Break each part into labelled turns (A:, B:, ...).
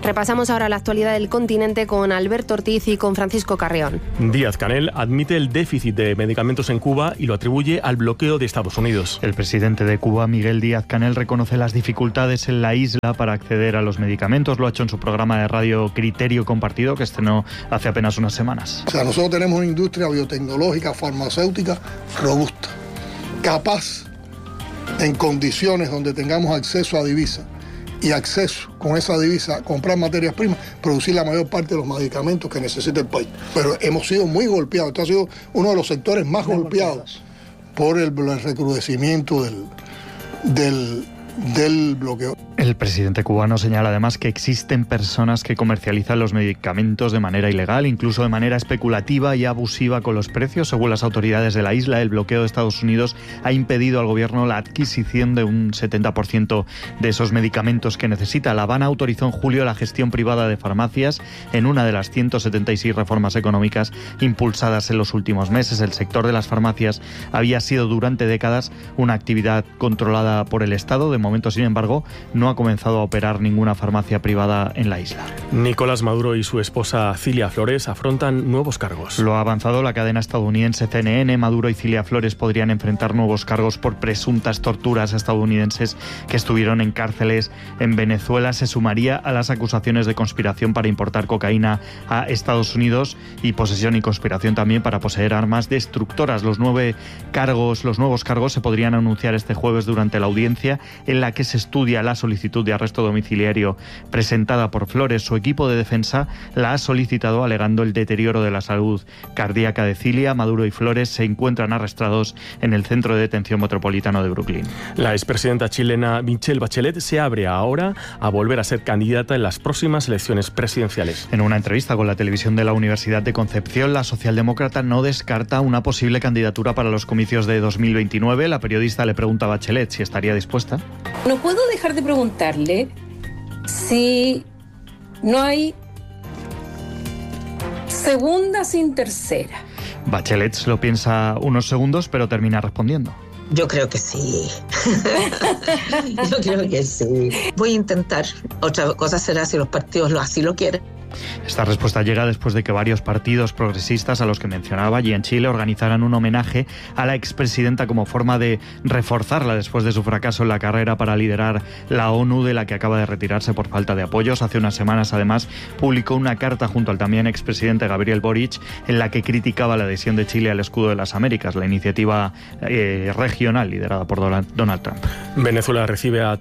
A: Repasamos ahora la actualidad del continente con Alberto Ortiz y con Francisco Carrión.
B: Díaz-Canel admite el déficit de medicamentos en Cuba y lo atribuye al bloqueo de Estados Unidos.
C: El presidente de Cuba, Miguel Díaz-Canel, reconoce las dificultades en la isla para acceder a los medicamentos. Lo ha hecho en su programa de radio Criterio Compartido, que estrenó hace apenas unas semanas.
D: O sea, nosotros tenemos una industria biotecnológica, farmacéutica robusta, capaz, en condiciones donde tengamos acceso a divisas y acceso con esa divisa a comprar materias primas, producir la mayor parte de los medicamentos que necesita el país. Pero hemos sido muy golpeados. Este ha sido uno de los sectores más golpeados por el recrudecimiento del bloqueo.
C: El presidente cubano señala además que existen personas que comercializan los medicamentos de manera ilegal, incluso de manera especulativa y abusiva con los precios. Según las autoridades de la isla, el bloqueo de Estados Unidos ha impedido al gobierno la adquisición de un 70% de esos medicamentos que necesita. La Habana autorizó en julio la gestión privada de farmacias en una de las 176 reformas económicas impulsadas en los últimos meses. El sector de las farmacias había sido durante décadas una actividad controlada por el Estado. De momento, sin embargo, no ha comenzado a operar ninguna farmacia privada en la isla.
B: Nicolás Maduro y su esposa Cilia Flores afrontan nuevos cargos.
C: Lo ha avanzado la cadena estadounidense CNN. Maduro y Cilia Flores podrían enfrentar nuevos cargos por presuntas torturas a estadounidenses que estuvieron en cárceles en Venezuela. Se sumaría a las acusaciones de conspiración para importar cocaína a Estados Unidos y posesión y conspiración también para poseer armas destructoras. Los nuevos cargos se podrían anunciar este jueves durante la audiencia en la que se estudia la solicitud de arresto domiciliario presentada por Flores. Su equipo de defensa la ha solicitado alegando el deterioro de la salud cardíaca de Cilia. Maduro y Flores se encuentran arrestados en el Centro de Detención Metropolitano de Brooklyn.
B: La expresidenta chilena Michelle Bachelet se abre ahora a volver a ser candidata en las próximas elecciones presidenciales.
C: En una entrevista con la televisión de la Universidad de Concepción, la socialdemócrata no descarta una posible candidatura para los comicios de 2029. La periodista le pregunta a Bachelet si estaría dispuesta.
E: No puedo dejar de preguntarle si no hay segunda sin tercera.
C: Bachelet lo piensa unos segundos, pero termina respondiendo.
F: Yo creo que sí. Yo creo que sí. Voy a intentar. Otra cosa será si los partidos así lo quieren.
C: Esta respuesta llega después de que varios partidos progresistas a los que mencionaba allí en Chile organizaran un homenaje a la expresidenta como forma de reforzarla después de su fracaso en la carrera para liderar la ONU, de la que acaba de retirarse por falta de apoyos. Hace unas semanas, además, publicó una carta junto al también expresidente Gabriel Boric en la que criticaba la adhesión de Chile al Escudo de las Américas, la iniciativa regional liderada por Donald Trump.
B: Venezuela recibe a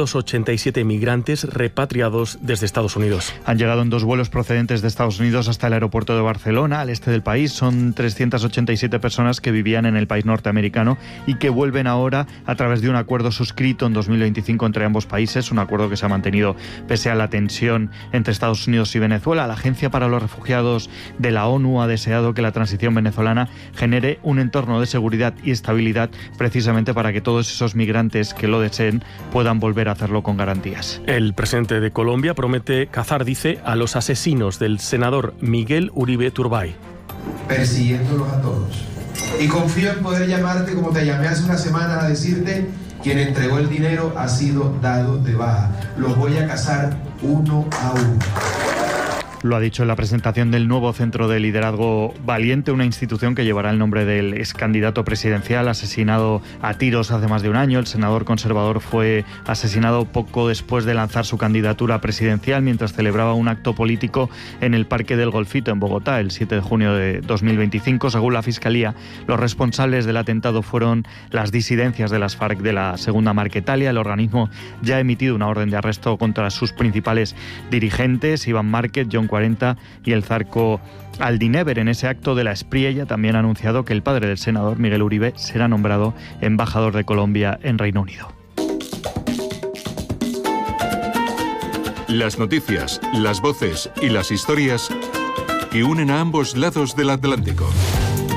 B: 387 migrantes repatriados desde Estados Unidos.
C: Han llegado en dos vuelos procedentes de Estados Unidos hasta el aeropuerto de Barcelona, al este del país. Son 387 personas que vivían en el país norteamericano y que vuelven ahora a través de un acuerdo suscrito en 2025 entre ambos países, un acuerdo que se ha mantenido pese a la tensión entre Estados Unidos y Venezuela. La Agencia para los Refugiados de la ONU ha deseado que la transición venezolana genere un entorno de seguridad y estabilidad precisamente para que todos esos migrantes que lo deseen puedan volver a hacerlo con garantías.
B: El presidente de Colombia promete cazar, dice, a los asesinos del senador Miguel Uribe Turbay.
G: Persiguiéndolos a todos. Y confío en poder llamarte como te llamé hace una semana a decirte: quien entregó el dinero ha sido dado de baja. Los voy a cazar uno a uno.
C: Lo ha dicho en la presentación del nuevo Centro de Liderazgo Valiente, una institución que llevará el nombre del ex candidato presidencial asesinado a tiros hace más de un año. El senador conservador fue asesinado poco después de lanzar su candidatura presidencial mientras celebraba un acto político en el Parque del Golfito en Bogotá el 7 de junio de 2025. Según la Fiscalía, los responsables del atentado fueron las disidencias de las FARC de la Segunda Marquetalia. El organismo ya ha emitido una orden de arresto contra sus principales dirigentes, Iván Márquez, John 40 y el Zarco Aldinever. En ese acto de la Espriella también ha anunciado que el padre del senador, Miguel Uribe, será nombrado embajador de Colombia en Reino Unido.
H: Las noticias, las voces y las historias que unen a ambos lados del Atlántico.